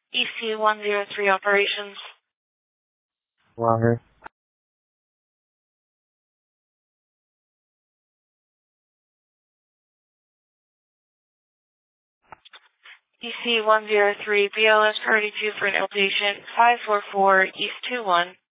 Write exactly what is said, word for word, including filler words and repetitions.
E C one zero three operations. Longer. E C one zero three, B L S thirty-two for an outpatient, five four four East two one.